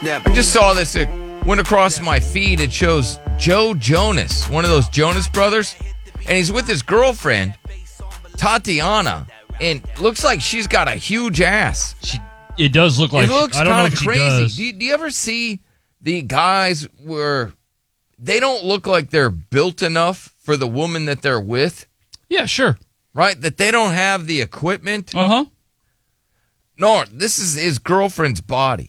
I just saw this. It went across my feed. It shows Joe Jonas, one of those Jonas brothers, and he's with his girlfriend, Tatiana, and looks like she's got a huge ass. It does look like it looks I don't know kind if of she does. crazy. Do you ever see the guys where they don't look like they're built enough for the woman that they're with? Yeah, sure. Right? That they don't have the equipment? Uh-huh. No, this is his girlfriend's body.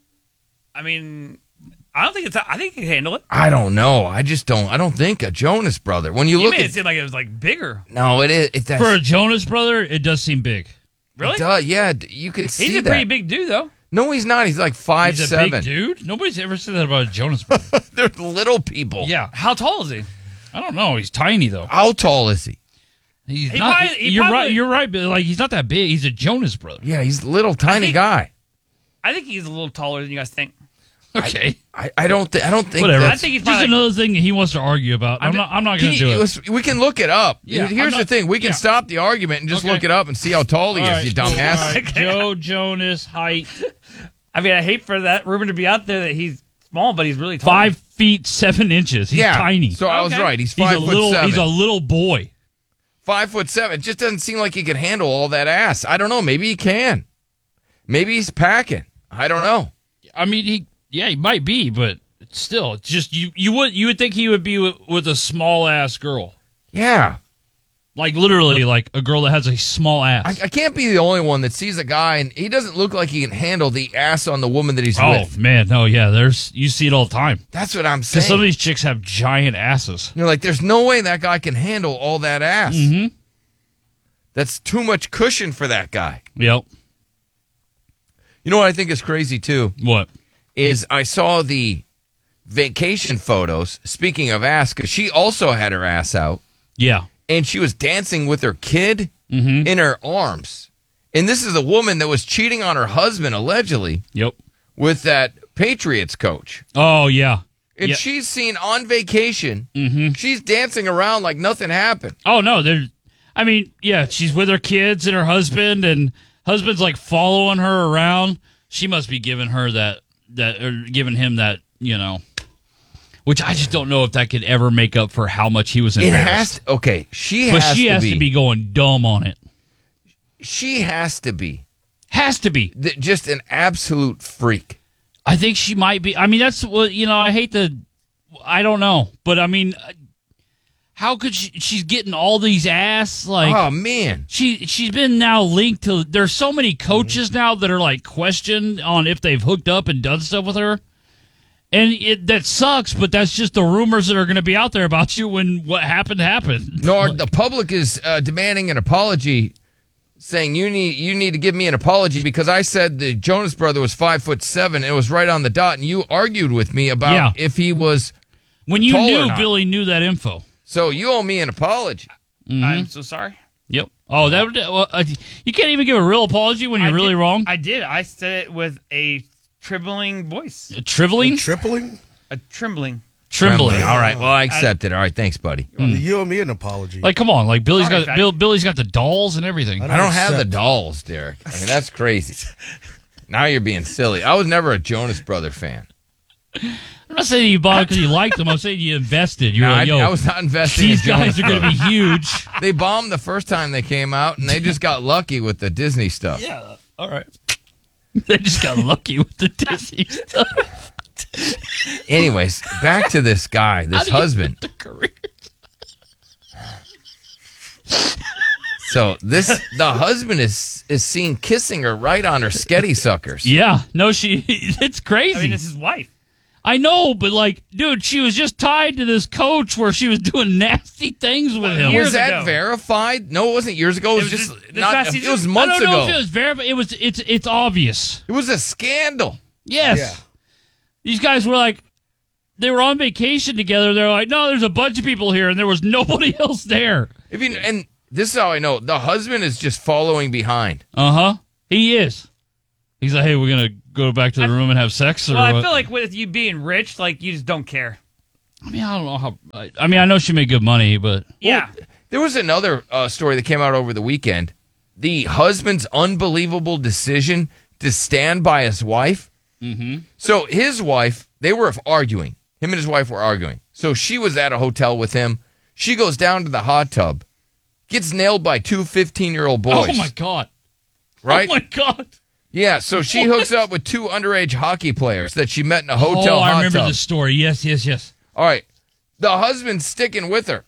I mean, I think he can handle it. I don't know. I don't think a Jonas brother. When you look made at it seem like it was like bigger. No, it is. For a Jonas brother, it does seem big. Really? Yeah, you can see that. He's a pretty big dude, though. No, he's not. He's like 5'7". He's a big dude? Nobody's ever said that about a Jonas brother. They're little people. Yeah. How tall is he? I don't know. He's tiny, though. How tall is he? He's He not. probably- he you're probably- right. You're right. But like, he's not that big. He's a Jonas brother. Yeah, he's a little tiny think- guy. I think he's a little taller than you guys think. Okay. I don't think Whatever. that's- I think he's Just probably another thing he wants to argue about. I'm not going to do it. We can look it up. Yeah, Here's I'm the not- thing. We can yeah. stop the argument and just Okay. look it up and see how tall he All is, right. you dumbass. All right. Joe Jonas, height I mean, I hate for that rumor to be out there that he's small, but he's really tall. 5 feet 7 inches. He's Yeah, tiny. So I was Okay. right. He's he's 5'7". He's a little boy. 5'7". It just doesn't seem like he can handle all that ass. I don't know. Maybe he can. Maybe he's packing. I don't know. I mean, he might be, but still, it's just you would think he would be with a small ass girl, Yeah. like literally like a girl that has a small ass. I can't be the only one that sees a guy and he doesn't look like he can handle the ass on the woman that he's Oh with. man, no, yeah, you see it all the time. That's what I'm Because saying. some of these chicks have giant asses. You're like, there's no way that guy can handle all that ass. Mm-hmm. That's too much cushion for that guy. Yep. You know what I think is crazy too? What? Is I saw the vacation photos, speaking of ass, because she also had her ass out, Yeah. and she was dancing with her kid Mm-hmm. in her arms. And this is a woman that was cheating on her husband, allegedly, Yep. with that Patriots coach. Oh yeah. And Yeah. she's seen on vacation, Mm-hmm. she's dancing around like nothing happened. Oh no, I mean, yeah, she's with her kids and her husband, and husband's like following her around. She must be giving her giving him that, which I just don't know if that could ever make up for how much he was It embarrassed. has to, okay, she but has she to has be. to be going dumb on it. She has to be Has to be. just an absolute freak. I think she might be. I mean, that's what, I don't know. But I mean, how could she's getting all these ass, like, Oh, man. she's been now linked to, there's so many coaches now that are like questioned on if they've hooked up and done stuff with her. And that sucks, but that's just the rumors that are going to be out there about you when what happened. No, the public is demanding an apology, saying you need to give me an apology because I said the Jonas brother was 5'7". It was right on the dot, and you argued with me about if he was. When you tall or knew not. Billy knew that info. So you owe me an apology. I'm so sorry. Yep. Oh, you can't even give a real apology when you're really wrong. I did. I said it with a trembling voice. Trembling? Tripling? A trembling. Trembling. All right. Well, I accept it. All right. Thanks, buddy. You owe me an apology. Like, come on. Like, Billy's Sorry, got Billy's got the dolls and everything. I don't have the accept. dolls, Derek. I mean, that's crazy. Now you're being silly. I was never a Jonas Brother fan. I'm not saying you bought it because you liked them. I'm saying you invested. You're No, like, yo, I was not investing. these in guys Jonas are going to be Brothers. huge. They bombed the first time they came out, and they just got lucky with the Disney stuff. Yeah. All right. They just got lucky with the Disney stuff. Anyways, back to this guy, this husband. The career. So the husband is seen kissing her right on her sketty suckers. Yeah. No, it's crazy. I mean, it's his wife. I know, but like, dude, she was just tied to this coach where she was doing nasty things with him. Was Years that ago. verified? No, it wasn't years ago. It was It was just this not. past It season? was I months don't know ago. if it was verified. It's obvious. It was a scandal. Yes. Yeah. These guys were like, they were on vacation together. They're like, no, there's a bunch of people here, and there was nobody else there. And this is how I know the husband is just following behind. He is. He's like, hey, we're gonna go back to the room and have sex, or Well, I what? feel like with you being rich, like you just don't care. I mean, I don't know how. I mean, I know she made good money, but Yeah. There was another story that came out over the weekend. The husband's unbelievable decision to stand by his wife Mm-hmm. So his wife, they were arguing. Him and his wife were arguing. So she was at a hotel with him. She goes down to the hot tub, gets nailed by two 15-year-old boys. Oh, my God. Right? Oh, my God. Yeah, so she hooks up with two underage hockey players that she met in a hotel hot I remember tub. the story. Yes. All right. The husband's sticking with her.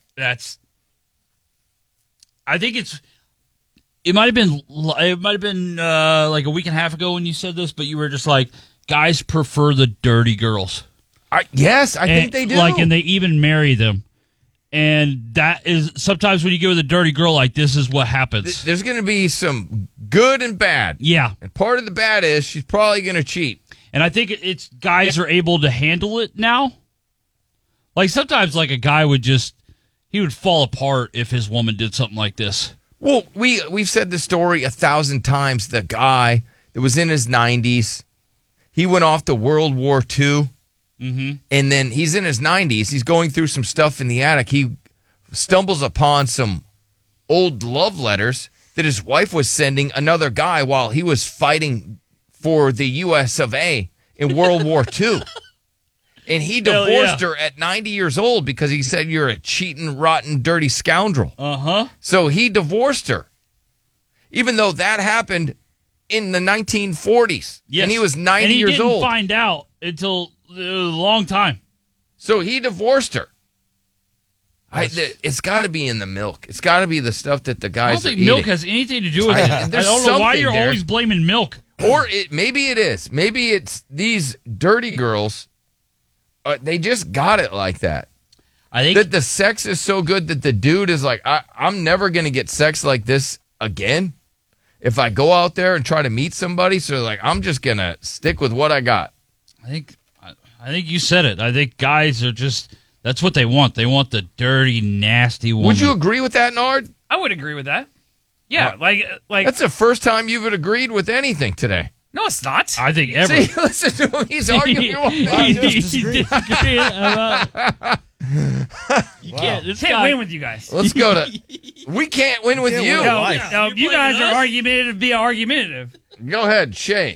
I think it might have been like a week and a half ago when you said this, but you were just like, guys prefer the dirty girls. Yes, I think they do. And they even marry them. And that is sometimes when you go with a dirty girl, like this is what happens. There's going to be some good and bad. Yeah. And part of the bad is she's probably going to cheat. And I think it's guys are able to handle it now. Like sometimes like a guy he would fall apart if his woman did something like this. Well, we've said this story 1,000 times. The guy that was in his 90s, he went off to World War II. Mm-hmm. And then he's in his 90s. He's going through some stuff in the attic. He stumbles upon some old love letters that his wife was sending another guy while he was fighting for the U.S. of A. in World War II. And he divorced her at 90 years old because he said, you're a cheating, rotten, dirty scoundrel. Uh-huh. So he divorced her, even though that happened in the 1940s. Yes. And he was 90 years old. And he didn't find out until a long time. So he divorced her. It's got to be in the milk. It's got to be the stuff that the guys I don't think are milk eating. has anything to do with it. I There's don't know why something you're there. always blaming milk. Or maybe it is. Maybe it's these dirty girls. They just got it like that. I think That the sex is so good that the dude is like, I'm never going to get sex like this again if I go out there and try to meet somebody. So like, I'm just going to stick with what I got. I think you said it. I think guys are that's what they want. They want the dirty, nasty woman. Would you agree with that, Nard? I would agree with that. Yeah, like That's the first time you've agreed with anything today. no, it's not. I think ever. See, listen to him. He's arguing. You can't. This Can't guy, win with you guys. Let's go to. We can't win with you. win. No, Why? no, You're you guys blaming are us? argumentative. Be argumentative. Go ahead, Shay.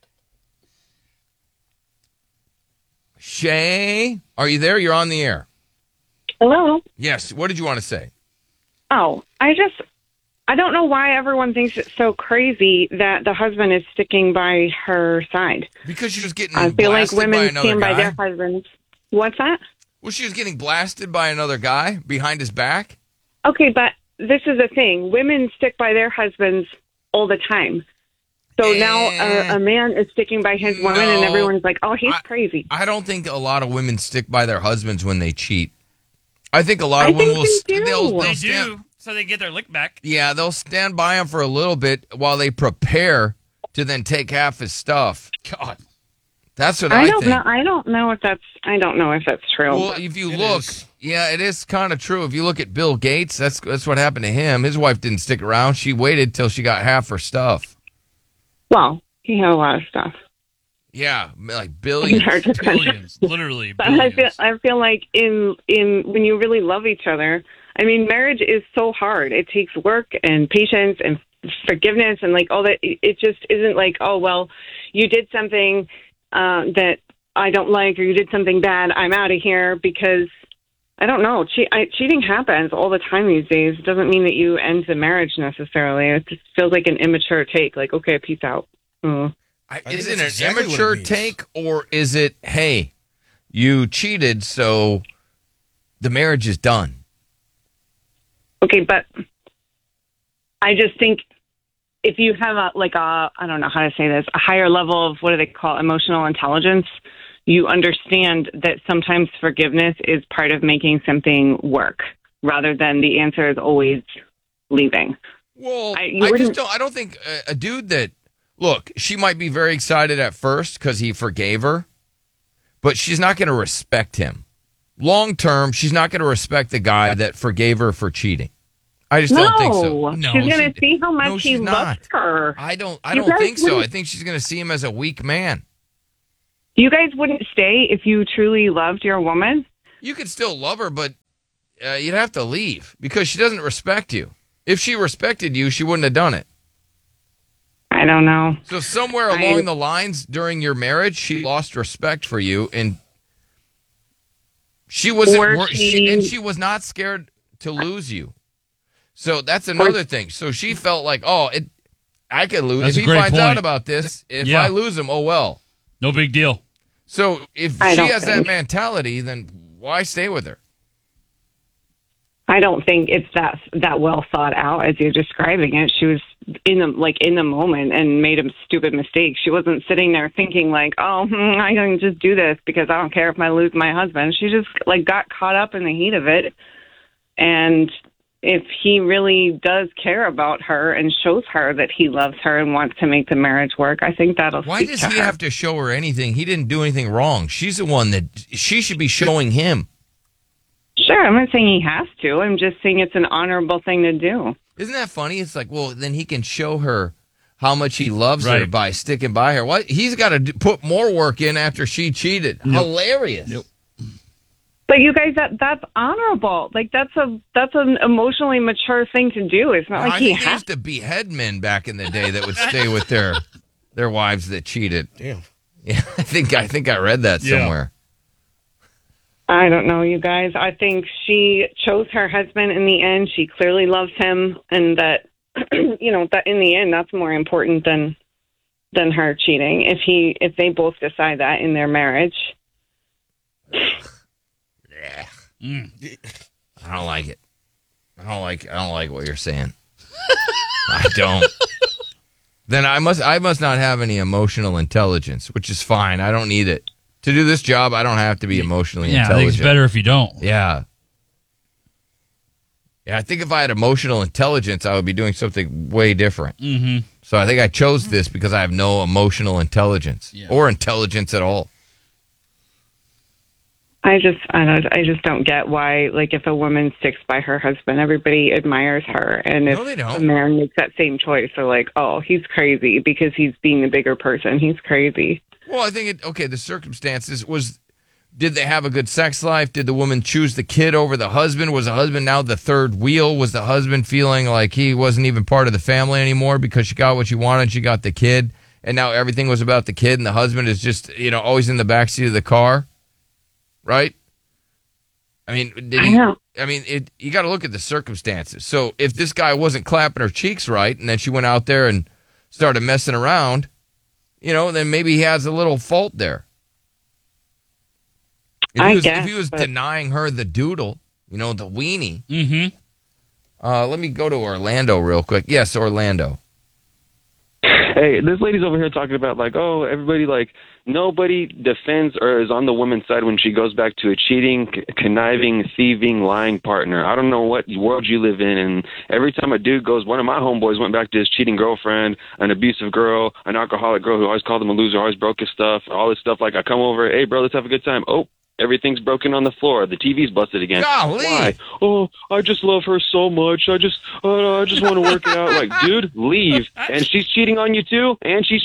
Shay, are you there? You're on the air. Hello. Yes. What did you want to say? Oh, I don't know why everyone thinks it's so crazy that the husband is sticking by her side. Because she was getting I feel like blasted by women another stand by guy. their husbands. What's that? Well, she was getting blasted by another guy behind his back. Okay, but this is the thing. Women stick by their husbands all the time. So now a man is sticking by his woman, and everyone's like, oh, he's crazy. I don't think a lot of women stick by their husbands when they cheat. I think a lot of I women think will. they do. They'll They stand, do, so they get their lick back. Yeah, they'll stand by him for a little bit while they prepare to then take half his stuff. God. That's what I I don't think. know. I don't know if that's true. Well, if you It look, is. yeah, it is kind of true. If you look at Bill Gates, that's what happened to him. His wife didn't stick around. She waited till she got half her stuff. Well, he had a lot of stuff. Yeah, like billions. Billions. Literally But billions. I feel like in when you really love each other, I mean, marriage is so hard. It takes work and patience and forgiveness and like all that. It just isn't like, oh well, you did something that I don't like, or you did something bad. I'm out of here because I don't know. Cheating happens all the time these days. It doesn't mean that you end the marriage necessarily. It just feels like an immature take. Like, okay, peace out. Mm. Is think it an that's exactly what it immature means. take, or is it, hey, you cheated, so the marriage is done? Okay, but I just think if you have I don't know how to say this, a higher level of, what do they call, emotional intelligence, you understand that sometimes forgiveness is part of making something work rather than the answer is always leaving. Well, you I just wouldn't- don't. I don't think a dude that look. She might be very excited at first because he forgave her, but she's not going to respect him long term. She's not going to respect the guy that forgave her for cheating. I just don't think so. No, she's going to see how no, much he she's not. loves her. I don't You guys think so. I wouldn't- think she's going to see him as a weak man. You guys wouldn't stay if you truly loved your woman? You could still love her, but you'd have to leave because she doesn't respect you. If she respected you, she wouldn't have done it. I don't know. So somewhere along the lines during your marriage, she lost respect for you, and she wasn't. She was not scared to lose you. So that's another thing. So she felt like, I could lose. That's if he finds out about this, if I lose him, oh well. No big deal. So if she has that mentality, then why stay with her? I don't think it's that well thought out as you're describing it. She was in the moment and made a stupid mistake. She wasn't sitting there thinking like, I can just do this because I don't care if I lose my husband. She just got caught up in the heat of it. And if he really does care about her and shows her that he loves her and wants to make the marriage work, I think that'll. Why does he have to show her anything? He didn't do anything wrong. She's the one that she should be showing him. Sure, I'm not saying he has to. I'm just saying it's an honorable thing to do. Isn't that funny? It's like, well, then he can show her how much he loves her by sticking by her. What? He's got to put more work in after she cheated. Yep. Hilarious. Yep. But you guys, that's honorable. That's an emotionally mature thing to do. It's not like he used to behead men back in the day that would stay with their wives that cheated. Damn. Yeah, I think I read that somewhere. I don't know, you guys. I think she chose her husband in the end. She clearly loves him, and that that in the end, that's more important than her cheating. If they both decide that in their marriage. Yeah. I don't like it. I don't like what you're saying. I don't. Then I must not have any emotional intelligence, which is fine. I don't need it. To do this job, I don't have to be emotionally intelligent. I think it's better if you don't. Yeah. Yeah, I think if I had emotional intelligence, I would be doing something way different. Mm-hmm. So I think I chose this because I have no emotional intelligence or intelligence at all. I just don't get why, if a woman sticks by her husband, everybody admires her. And if a man makes that same choice, they're like, oh, he's crazy because he's being the bigger person. He's crazy. Well, I think the circumstances did they have a good sex life? Did the woman choose the kid over the husband? Was the husband now the third wheel? Was the husband feeling like he wasn't even part of the family anymore because she got what she wanted? She got the kid, and now everything was about the kid, and the husband is just, always in the backseat of the car, right? I mean, you got to look at the circumstances. So if this guy wasn't clapping her cheeks right, and then she went out there and started messing around, then maybe he has a little fault there. If he was denying her the doodle, the weenie. Mm-hmm. Let me go to Orlando real quick. Yes, Orlando. Hey, this lady's over here talking about everybody nobody defends or is on the woman's side when she goes back to a cheating, conniving, thieving, lying partner. I don't know what world you live in, and every time a dude goes, one of my homeboys went back to his cheating girlfriend, an abusive girl, an alcoholic girl who always called him a loser, always broke his stuff, all this stuff. I come over, hey, bro, let's have a good time. Oh, everything's broken on the floor. The TV's busted again. Golly. Why? Oh, I just love her so much. I just want to work it out. Dude, leave. And she's cheating on you too?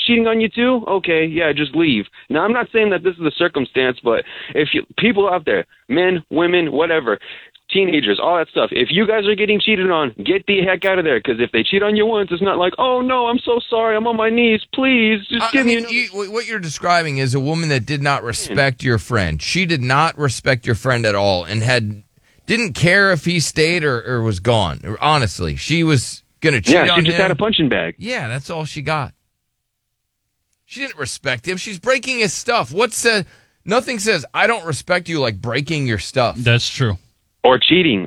Okay, yeah, just leave. Now, I'm not saying that this is the circumstance, but if people out there, men, women, whatever, teenagers, all that stuff, if you guys are getting cheated on, get the heck out of there. Because if they cheat on you once, it's not like, oh, no, I'm so sorry. I'm on my knees. Please, just give me... what you're describing is a woman that did not respect your friend. She did not respect your friend at all and didn't care if he stayed or was gone. Honestly, she was going to cheat on him. Yeah, she just had a punching bag. Yeah, that's all she got. She didn't respect him. She's breaking his stuff. Nothing says, I don't respect you like breaking your stuff. That's true. Or cheating.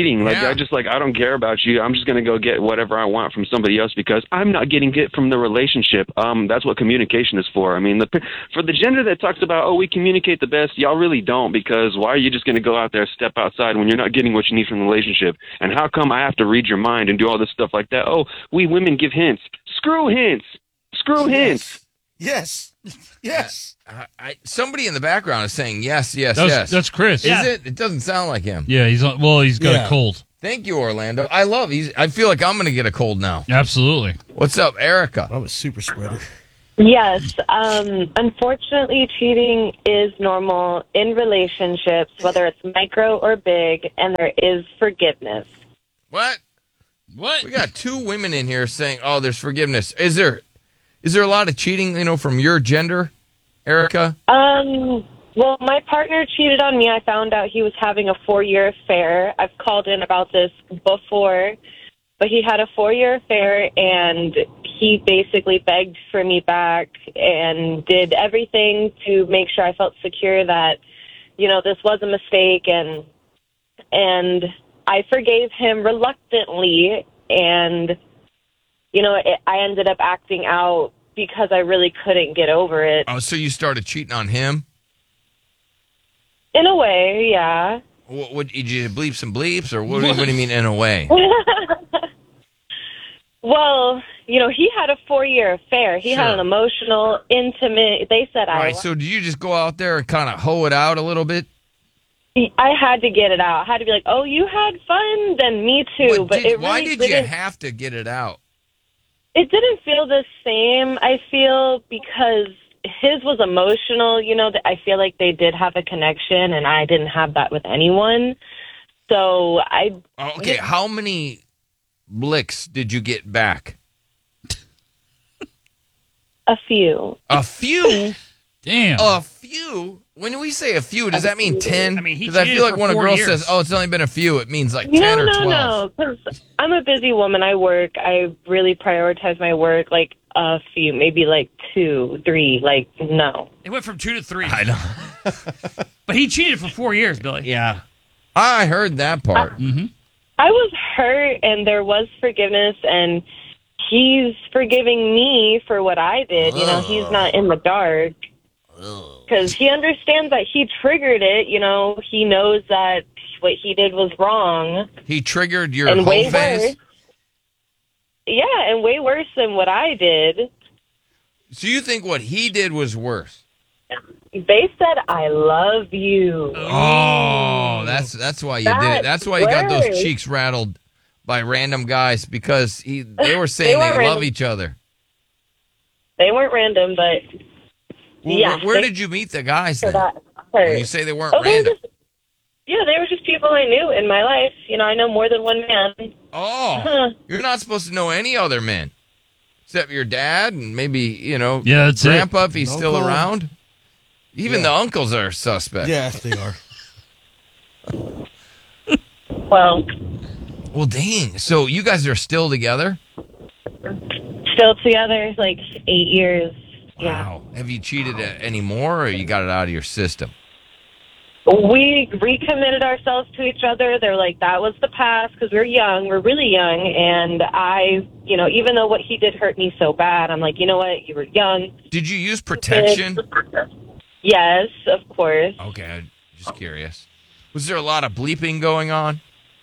I don't care about you. I'm just going to go get whatever I want from somebody else because I'm not getting it from the relationship. That's what communication is for. I mean, for the gender that talks about, we communicate the best, y'all really don't, because why are you just going to go out there, step outside when you're not getting what you need from the relationship? And how come I have to read your mind and do all this stuff like that? Oh, we women give hints. Screw hints. Hints. Yes. Somebody in the background is saying yes. That's Chris. Is it? It doesn't sound like him. Yeah, he's got a cold. Thank you, Orlando. I feel like I'm going to get a cold now. Absolutely. What's up, Erica? I'm a super spreader. Yes. Unfortunately, cheating is normal in relationships, whether it's micro or big, and there is forgiveness. What? We got two women in here saying, there's forgiveness. Is there? Is there a lot of cheating, from your gender, Erica? Well, my partner cheated on me. I found out he was having a 4-year affair. I've called in about this before, but he had a 4-year affair, and he basically begged for me back and did everything to make sure I felt secure that, this was a mistake, and I forgave him reluctantly, and, I ended up acting out because I really couldn't get over it. Oh, so you started cheating on him? In a way, yeah. What did you bleep some bleeps, or what do you mean in a way? Well, he had a 4-year affair. He had an emotional, intimate. They said All right, so did you just go out there and kind of hoe it out a little bit? I had to get it out. I had to be like, "Oh, you had fun, then me too." Why did you have to get it out? It didn't feel the same. I feel because his was emotional. I feel like they did have a connection, and I didn't have that with anyone. So Okay, how many licks did you get back? A few. A few? Damn. A few? When we say a few, does that mean 10? I mean, he because I feel like cheated when a for 4 girl years. says, "Oh, it's only been a few," it means like 10 or 12. No, because I'm a busy woman. I work. I really prioritize my work. Like a few, maybe like 2, 3. Like no. It went from 2 to 3. I know. But he cheated for 4 years, Billy. Yeah. I heard that part. I was hurt, and there was forgiveness, and he's forgiving me for what I did. He's not in the dark because he understands that he triggered it. He knows that what he did was wrong. He triggered your And way whole phase? worse. Yeah, and way worse than what I did. So you think what he did was worse? They said, "I love you." Oh, that's why you did it. That's why you got those worse. cheeks rattled by random guys, because they were saying They they, weren't love random. each other. They weren't random, but Well, yeah. where did you meet the guys for then? that When hurt. you say they weren't Oh, they were random. they were just people I knew in my life. I know more than one man. Oh, you're not supposed to know any other men except your dad and maybe, Yeah, that's it. grandpa if he's still Uncle. around. Even the uncles are suspect. Yes, they are. Well, Well, dang. So you guys are still together? still together, like 8 years. Yeah. Wow. Have you cheated anymore, or you got it out of your system? We recommitted ourselves to each other. They're like, that was the past because we're young. We're really young. And I, even though what he did hurt me so bad, I'm like, you know what? You were young. Did you use protection? Yes, of course. Okay, I'm just curious. Was there a lot of bleeping going on?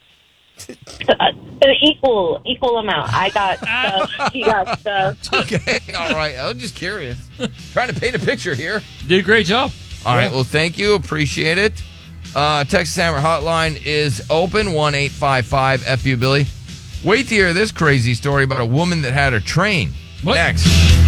An equal amount. I got stuff. He got stuff. Okay, all right. I was just curious. Trying to paint a picture here. Did a great job. All right, well, thank you. Appreciate it. Texas Hammer Hotline is open, 1-855-FU Billy. Wait to hear this crazy story about a woman that had her train. What? Next.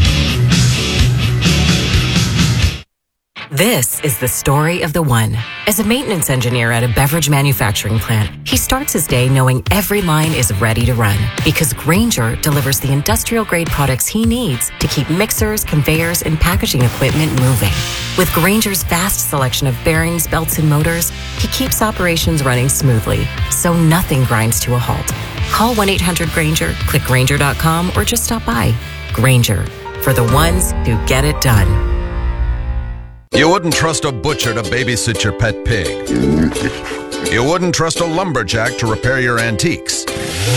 This is the story of the one. As a maintenance engineer at a beverage manufacturing plant, he starts his day knowing every line is ready to run because Grainger delivers the industrial-grade products he needs to keep mixers, conveyors, and packaging equipment moving. With Grainger's vast selection of bearings, belts, and motors, he keeps operations running smoothly, so nothing grinds to a halt. Call 1-800-GRAINGER, click Grainger.com, or just stop by. Grainger, for the ones who get it done. You wouldn't trust a butcher to babysit your pet pig. You wouldn't trust a lumberjack to repair your antiques.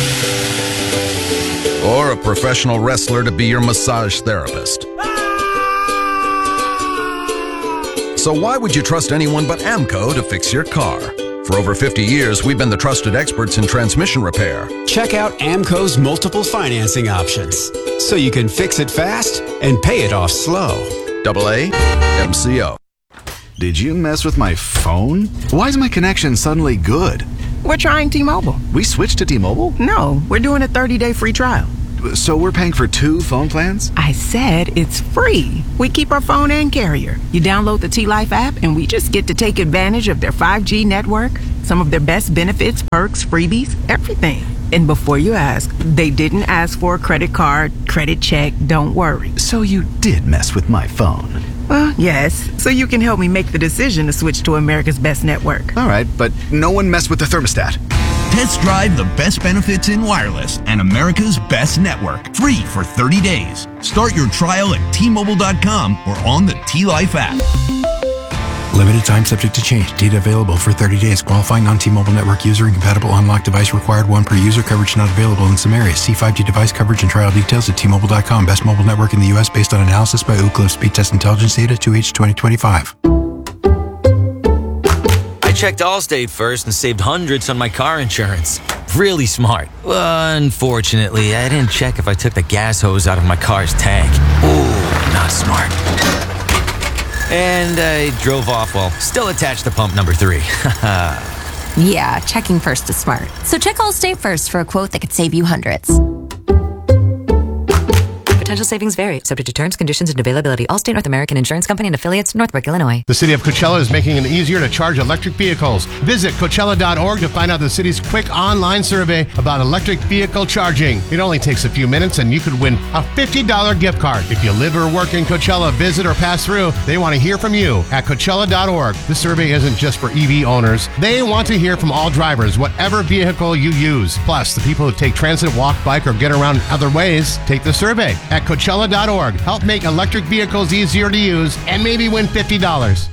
Or a professional wrestler to be your massage therapist. So why would you trust anyone but AMCO to fix your car? For over 50 years, we've been the trusted experts in transmission repair. Check out AMCO's multiple financing options so you can fix it fast and pay it off slow. AA MCO. Did you mess with my phone? Why is my connection suddenly good? We're trying T-Mobile. We switched to T-Mobile? No, we're doing a 30-day free trial. So we're paying for 2 phone plans? I said it's free. We keep our phone and carrier. You download the T-Life app and we just get to take advantage of their 5G network, some of their best benefits, perks, freebies, everything. And before you ask, they didn't ask for a credit card, credit check, don't worry. So you did mess with my phone. Well, yes, so you can help me make the decision to switch to America's Best Network. All right, but no one messed with the thermostat. Test drive the best benefits in wireless and America's Best Network. Free for 30 days. Start your trial at T-Mobile.com or on the T-Life app. Limited time subject to change. Data available for 30 days. Qualifying non-T-Mobile network user. Incompatible unlocked device required. One per user. Coverage not available in some areas. See 5G device coverage and trial details at T-Mobile.com. Best mobile network in the U.S. based on analysis by Ookla Speed Test Intelligence data 2H 2025. I checked Allstate first and saved hundreds on my car insurance. Really smart. Unfortunately, I didn't check if I took the gas hose out of my car's tank. Ooh, not smart. And I drove off while still attached to pump number 3. Yeah, checking first is smart. So check Allstate first for a quote that could save you hundreds. Potential savings vary, subject to terms, conditions, and availability. Allstate North American Insurance Company and affiliates, Northbrook, Illinois. The city of Coachella is making it easier to charge electric vehicles. Visit Coachella.org to find out the city's quick online survey about electric vehicle charging. It only takes a few minutes and you could win a $50 gift card. If you live or work in Coachella, visit or pass through, they want to hear from you at Coachella.org. This survey isn't just for EV owners. They want to hear from all drivers, whatever vehicle you use. Plus, the people who take transit, walk, bike, or get around other ways, take the survey at Coachella.org. Help make electric vehicles easier to use and maybe win $50.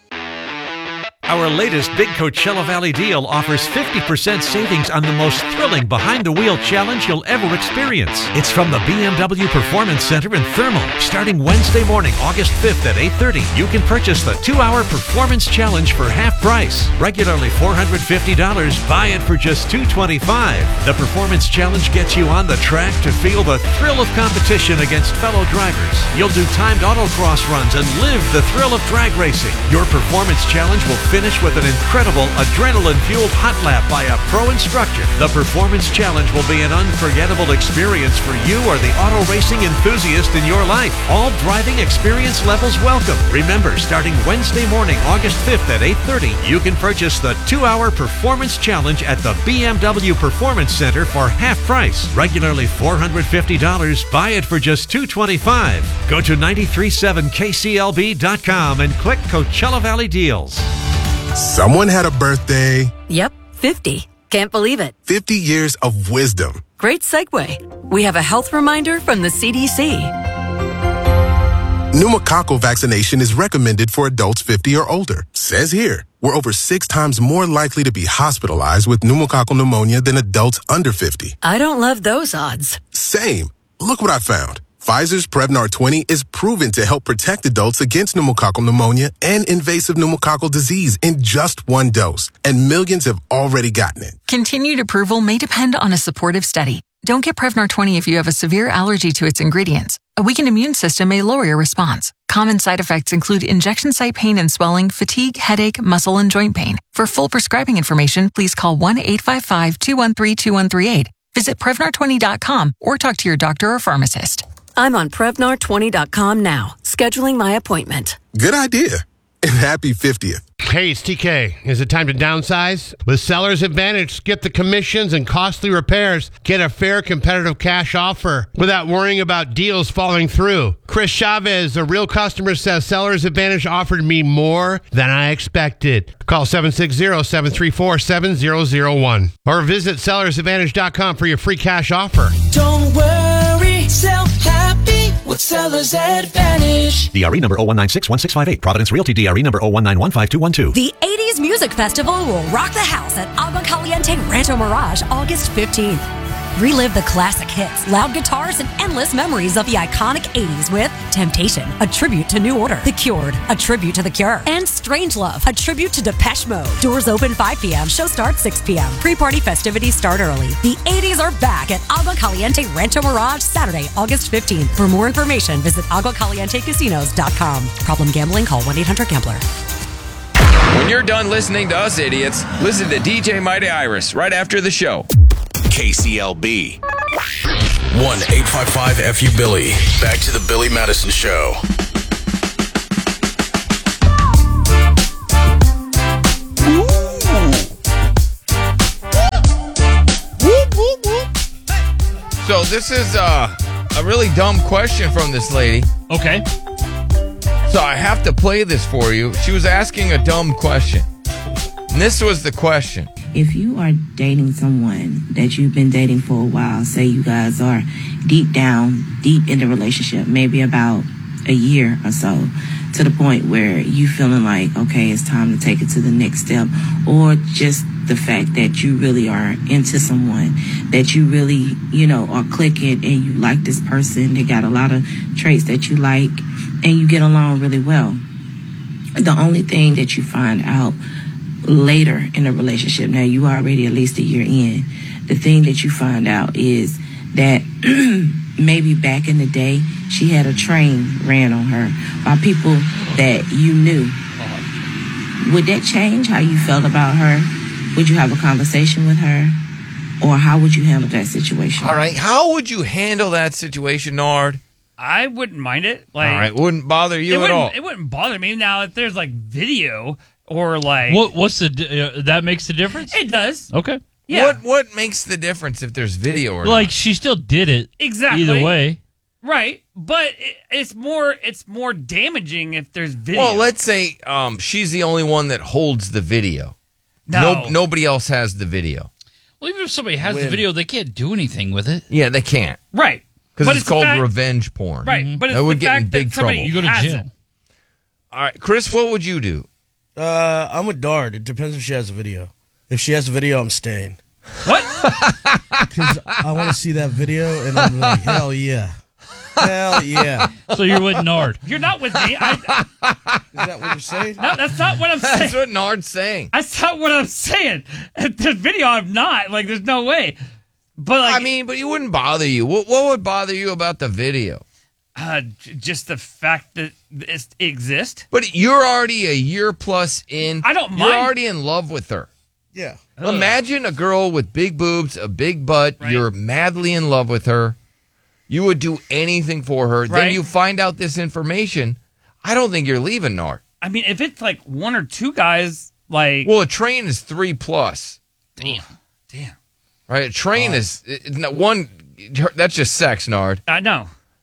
Our latest Big Coachella Valley deal offers 50% savings on the most thrilling behind-the-wheel challenge you'll ever experience. It's from the BMW Performance Center in Thermal. Starting Wednesday morning, August 5th at 8:30, you can purchase the 2-hour Performance Challenge for half price. Regularly $450, buy it for just $225. The Performance Challenge gets you on the track to feel the thrill of competition against fellow drivers. You'll do timed autocross runs and live the thrill of drag racing. Your Performance Challenge will finish with an incredible adrenaline-fueled hot lap by a pro instructor. The Performance Challenge will be an unforgettable experience for you or the auto racing enthusiast in your life. All driving experience levels welcome. Remember, starting Wednesday morning, August 5th at 8:30, you can purchase the 2-hour Performance Challenge at the BMW Performance Center for half price. Regularly $450, buy it for just $225. Go to 937kclb.com and click Coachella Valley Deals. Someone had a birthday. Yep, 50. Can't believe it. 50 years of wisdom. Great segue. We have a health reminder from the CDC. Pneumococcal vaccination is recommended for adults 50 or older. Says here, we're over 6 times more likely to be hospitalized with pneumococcal pneumonia than adults under 50. I don't love those odds. Same. Look what I found. Pfizer's Prevnar 20 is proven to help protect adults against pneumococcal pneumonia and invasive pneumococcal disease in just 1 dose, and millions have already gotten it. Continued approval may depend on a supportive study. Don't get Prevnar 20 if you have a severe allergy to its ingredients. A weakened immune system may lower your response. Common side effects include injection site pain and swelling, fatigue, headache, muscle, and joint pain. For full prescribing information, please call 1-855-213-2138. Visit Prevnar20.com or talk to your doctor or pharmacist. I'm on Prevnar20.com now, scheduling my appointment. Good idea. And happy 50th. Hey, it's TK. Is it time to downsize? With Seller's Advantage, skip the commissions and costly repairs. Get a fair, competitive cash offer without worrying about deals falling through. Chris Chavez, a real customer, says Seller's Advantage offered me more than I expected. Call 760-734-7001 or visit sellersadvantage.com for your free cash offer. Don't worry, sell happy with Seller's Advantage. DRE number 01961658. Providence Realty DRE number 01915212. The 80s Music Festival will rock the house at Agua Caliente Rancho Mirage August 15th. Relive the classic hits, loud guitars, and endless memories of the iconic 80s with Temptation, a tribute to New Order, The Cured, a tribute to The Cure, and Strangelove, a tribute to Depeche Mode. Doors open 5 p.m., show starts 6 p.m. Pre-party festivities start early. The 80s are back at Agua Caliente Rancho Mirage Saturday, August 15th. For more information, visit aguacalientecasinos.com. Problem gambling? Call 1-800-GAMBLER. When you're done listening to us idiots, listen to DJ Mighty Iris right after the show. KCLB 1-855-FU-BILLY. Back to the Billy Madison Show. this is a really dumb question from this lady. Okay. So I have to play this for you. She was asking a dumb question. And this was the question. If you are dating someone that you've been dating for a while, say you guys are deep in the relationship, maybe about a year or so, to the point where you feeling like, okay, it's time to take it to the next step, or just the fact that you really are into someone, that you really, are clicking and you like this person, they got a lot of traits that you like, and you get along really well. The only thing that you find out later in a relationship, now you already at least a year in, the thing that you find out is that maybe back in the day she had a train ran on her by people that you knew. Would that change how you felt about her? Would you have a conversation with her? Or how would you handle that situation? All right, how would you handle that situation, Nard? I wouldn't mind it. All right, wouldn't bother you at all. It wouldn't bother me. Now, if there's video or what's that makes the difference? It does. Okay. Yeah. What makes the difference if there's video or not? She still did it. Exactly. Either way. Right, but it's more damaging if there's video. Well, let's say she's the only one that holds the video. Nobody else has the video. Well, even if somebody has the video, they can't do anything with it. Yeah, they can't. Right. Because it's called revenge porn. Right, but it's that would the get in fact big that somebody trouble. You go to has jail. it. All right, Chris, what would you do? I'm with Dard. It depends if she has a video. If she has a video, I'm staying. What? Because I want to see that video, and I'm like, hell yeah. Hell yeah. So you're with Nard. You're not with me. Is that what you're saying? No, that's not what I'm saying. That's what Nard's saying. That's not what I'm saying. If there's video, I'm not. There's no way. But but it wouldn't bother you. What would bother you about the video? Just the fact that it exists. But you're already a year plus in. I don't mind. You're already in love with her. Yeah. Imagine a girl with big boobs, a big butt. Right. You're madly in love with her. You would do anything for her. Right. Then you find out this information. I don't think you're leaving, Nard. I mean, if it's one or two guys, Well, a train is 3+. Damn. Right? A train is one. That's just sex, Nard. I know.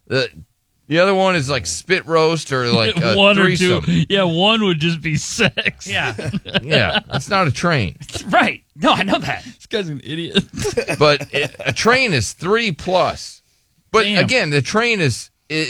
The other one is spit roast or a one threesome. or two. Yeah, one would just be sex. Yeah. Yeah, that's not a train. Right. No, I know that. This guy's an idiot. But a train is 3+. But Damn. again, the train is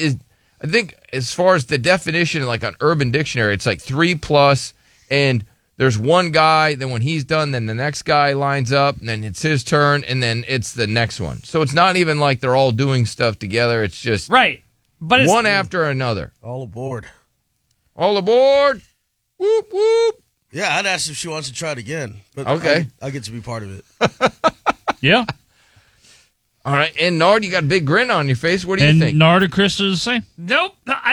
I think as far as the definition, on Urban Dictionary, it's 3+, and there's one guy, then when he's done, then the next guy lines up, and then it's his turn, and then it's the next one. So it's not even like they're all doing stuff together. It's just right. But it's one after another. All aboard. All aboard. Whoop, whoop. Yeah, I'd ask if she wants to try it again. But okay. I get to be part of it. Yeah. All right. And Nard, you got a big grin on your face. What do you think? And Nard and Chris are the same? Nope.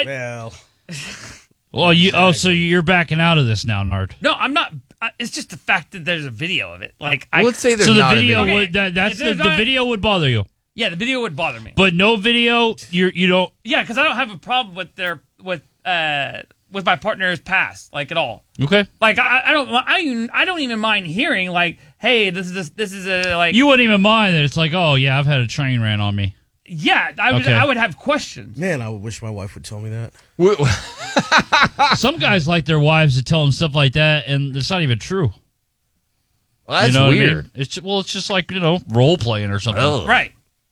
Well, so you're backing out of this now, Nard. No, I'm not. It's just the fact that there's a video of it. Let's say there's not a video. The video would bother you. Yeah, the video would bother me. But no video, you don't. Yeah, because I don't have a problem with my partner's past, at all. Okay. I don't even mind hearing hey, this is a You wouldn't even mind that it's oh yeah, I've had a train ran on me. Yeah, I would have questions. Man, I wish my wife would tell me that. Some guys like their wives to tell them stuff like that, and it's not even true. Well, that's weird. I mean? It's just role playing or something. Oh. Right.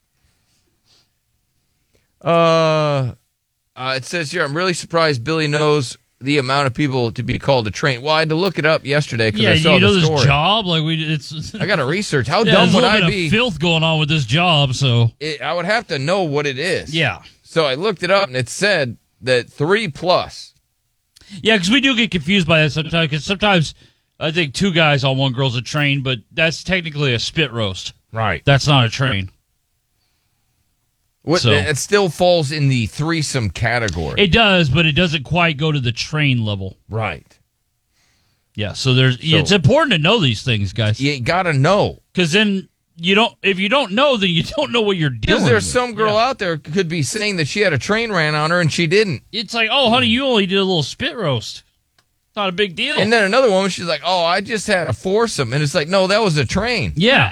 It says here, I'm really surprised Billy knows the amount of people to be called a train. Well, I had to look it up yesterday because I saw the story. This job? It's. I got to research. How dumb would I be? Of filth going on with this job, so I would have to know what it is. Yeah. So I looked it up, and it said that 3+. Yeah, because we do get confused by that sometimes. Because sometimes I think two guys on one girl's a train, but that's technically a spit roast. Right. That's not a train. It still falls in the threesome category. It does, but it doesn't quite go to the train level. Right. Yeah, so it's important to know these things, guys. You got to know. Because then if you don't know, then you don't know what you're doing. Because there's some girl out there could be saying that she had a train ran on her and she didn't. It's oh, honey, you only did a little spit roast. Not a big deal. And then another woman, she's like, oh, I just had a foursome. And it's no, that was a train. Yeah.